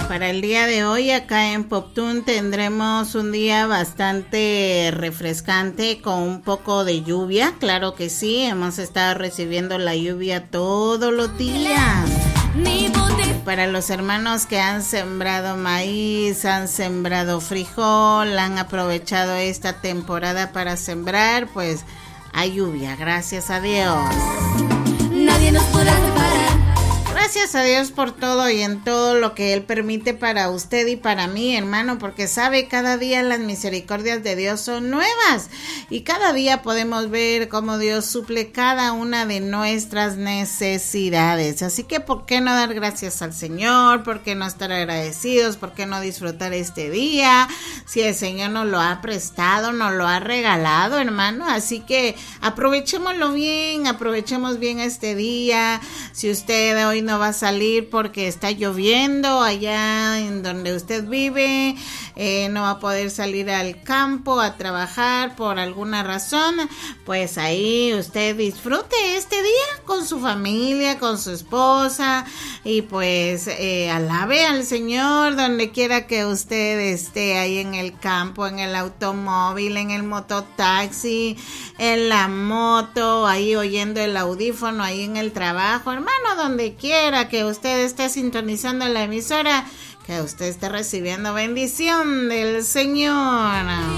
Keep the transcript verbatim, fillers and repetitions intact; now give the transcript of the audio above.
Para el día de hoy acá en Poptún tendremos un día bastante refrescante con un poco de lluvia, claro que sí, hemos estado recibiendo la lluvia todos los días. Para los hermanos que han sembrado maíz, han sembrado frijol, han aprovechado esta temporada para sembrar, pues hay lluvia, gracias a Dios. Nadie nos podrá separar. Gracias a Dios por todo y en todo lo que Él permite para usted y para mí, hermano, porque sabe, cada día las misericordias de Dios son nuevas y cada día podemos ver cómo Dios suple cada una de nuestras necesidades. Así que, ¿por qué no dar gracias al Señor? ¿Por qué no estar agradecidos? ¿Por qué no disfrutar este día? Si el Señor nos lo ha prestado, nos lo ha regalado, hermano. Así que aprovechémoslo bien, aprovechemos bien este día. Si usted hoy no va a salir porque está lloviendo allá en donde usted vive, eh, no va a poder salir al campo a trabajar por alguna razón, pues ahí usted disfrute este día con su familia, con su esposa y pues eh, alabe al Señor donde quiera que usted esté, ahí en el campo, en el automóvil, en el mototaxi, en la moto, ahí oyendo el audífono, ahí en el trabajo, hermano, donde quiera que usted esté sintonizando la emisora, que usted esté recibiendo bendición del Señor.